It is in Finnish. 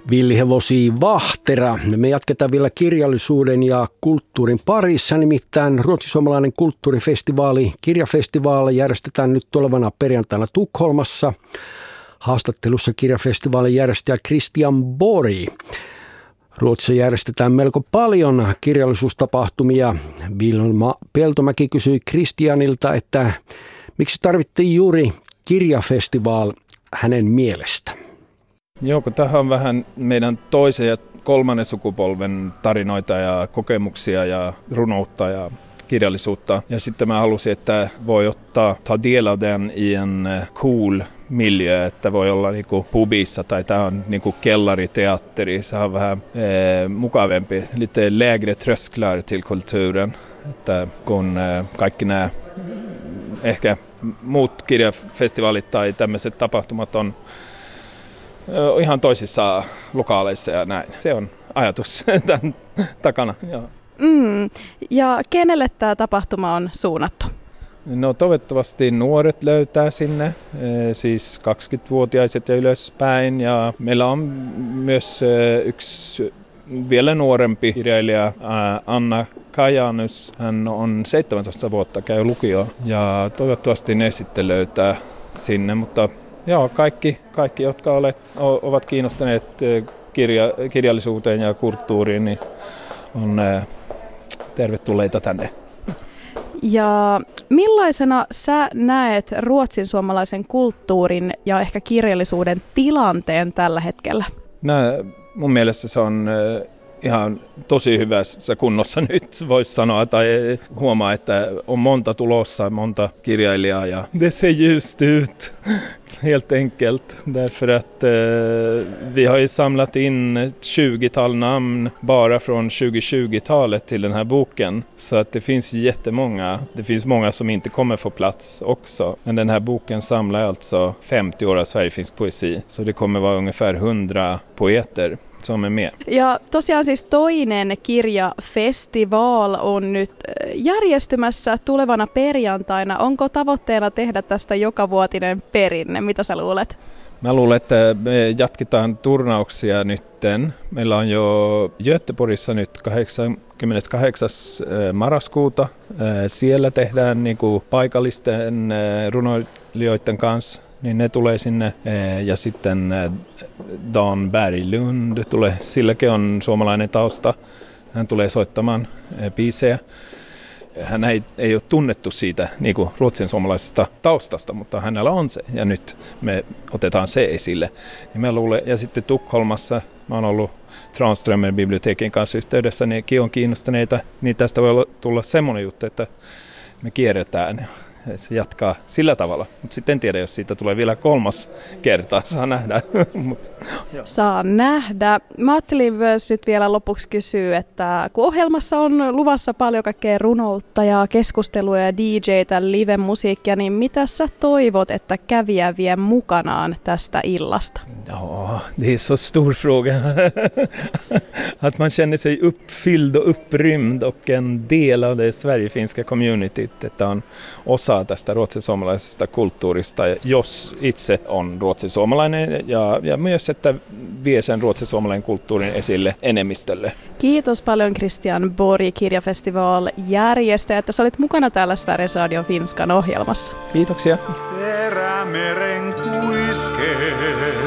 Villihevosia Vahtera. Me jatketaan vielä kirjallisuuden ja kulttuurin parissa, nimittäin ruotsi-suomalainen kulttuurifestivaali, kirjafestivaali järjestetään nyt tulevana perjantaina Tukholmassa. Haastattelussa kirjafestivaalin järjestäjä Christian Borg. Ruotsissa järjestetään melko paljon kirjallisuustapahtumia. Vilma Peltomäki kysyi Christianilta, että miksi tarvittiin juuri kirjafestivaal hänen mielestä. Joo, kun tähän on vähän meidän toisen ja kolmannen sukupolven tarinoita ja kokemuksia ja runoutta ja kirjallisuutta. Ja sitten mä halusin, että voi ta del av den i en cool miljö, että voi olla niinku pubissa tai tämä on niinku kellariteatteri. Se on vähän mukavempi, lite lägre trösklar till kulturen. Että kun kaikki nämä ehkä muut kirjafestivaalit tai tämmöiset tapahtumat on ihan toisissa lokaaleissa ja näin. Se on ajatus tämän takana. Joo. Ja kenelle tämä tapahtuma on suunnattu? No toivottavasti nuoret löytää sinne, siis 20-vuotiaiset ja ylöspäin. Ja meillä on myös yksi vielä nuorempi kirjailija, Anna Kajanus. Hän on 17 vuotta, käy lukioon ja toivottavasti ne sitten löytää sinne. Mutta joo, kaikki jotka ovat kiinnostuneet kirjallisuuteen ja kulttuuriin, niin on tervetulleita tänne. Ja millaisena sä näet ruotsin suomalaisen kulttuurin ja ehkä kirjallisuuden tilanteen tällä hetkellä? Mun mielestä se on ihan tosi hyvässä kunnossa nyt, voisi sanoa, tai huomaa, että on monta tulossa, monta kirjailijaa ja det ser ljust ut, helt enkelt. Därför att vi har ju samlat in 20-tal namn bara från 2020-talet till den här boken. Så att det finns jättemånga. Det finns många som inte kommer få plats också. Men den här boken samlar alltså 50 år av sverigefinsk poesi. Så det kommer vara ungefär 100 poeter som är med. Ja tosiaan siis toinen kirjafestivaal on nyt järjestymässä tulevana perjantaina. Onko tavoitteena tehdä tästä jokavuotinen perinne? Mitä sä luulet? Mä luulen, että me jatketaan turnauksia nytten. Meillä on jo Göteborgissa nyt 28. marraskuuta. Siellä tehdään niinku paikallisten runoilijoiden kanssa. Niin ne tulee sinne ja sitten Dan Berglund tulee, silläkin on suomalainen tausta. Hän tulee soittamaan biisejä. Hän ei ole tunnettu siitä niin kuin ruotsin suomalaisesta taustasta, mutta hänellä on se ja nyt me otetaan se esille. Ja sitten Tukholmassa mä oon ollut Tranströmer bibliotekin kanssa yhteydessä, nekin on kiinnostuneita, niin tästä voi tulla semmoinen juttu, että me kierretään. Se jatkaa sillä tavalla, mutta sitten en tiedä, jos siitä tulee vielä kolmas kerta. Saa nähdä. Saa nähdä. Mä ajattelin myös nyt vielä lopuksi kysyä, että kun ohjelmassa on luvassa paljon kaikkea runoutta ja keskustelua ja DJtä, live-musiikkia, niin mitä sä toivot, että kävijä vie mukanaan tästä illasta? Ja, det är så stor fråga. Att man känner sig uppfylld och upprymd och en del av det sverigefinska communityt, että on osa tästä ruotsin-suomalaisesta kulttuurista, jos itse on ruotsin-suomalainen ja myös, että vie sen ruotsin-suomalainen kulttuurin esille enemmistölle. Kiitos paljon Christian Borg, kirjafestival järjestäjä, että sä olit mukana täällä Sveriges Radio Finskan ohjelmassa. Kiitoksia. Perämeren kuiskee.